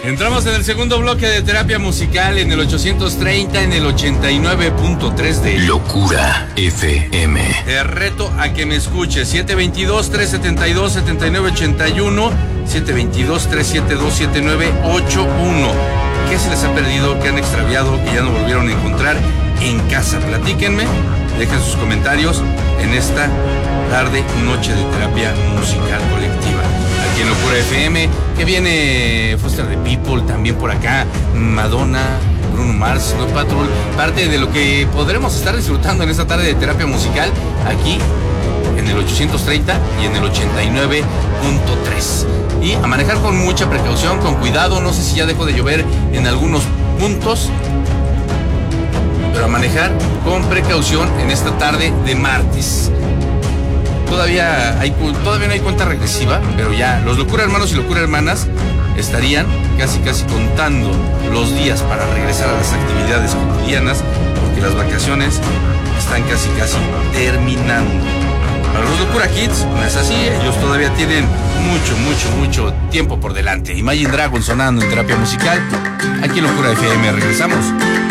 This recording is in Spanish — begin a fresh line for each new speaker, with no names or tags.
Entramos en el segundo bloque de terapia musical en el 830, en el 89.3 de
Locura FM.
Te reto a que me escuches. 722-372-7981, 722-372-7981. ¿Qué se les ha perdido? ¿Qué han extraviado? ¿Que ya no volvieron a encontrar en casa? Platíquenme, dejen sus comentarios en esta tarde, noche de terapia musical colectiva. Aquí en Locura FM, que viene Foster the People, también por acá, Madonna, Bruno Mars, Snow Patrol, parte de lo que podremos estar disfrutando en esta tarde de terapia musical, aquí en el 830 y en el 89.3. Y a manejar con mucha precaución, con cuidado, no sé si ya dejó de llover en algunos puntos, pero a manejar con precaución en esta tarde de martes. Todavía no hay cuenta regresiva, pero ya los Locura Hermanos y Locura Hermanas estarían casi contando los días para regresar a las actividades cotidianas, porque las vacaciones están casi terminando. Para los Locura Kids no es así, ellos todavía tienen mucho tiempo por delante. Imagine Dragons sonando en terapia musical, aquí en Locura FM, regresamos.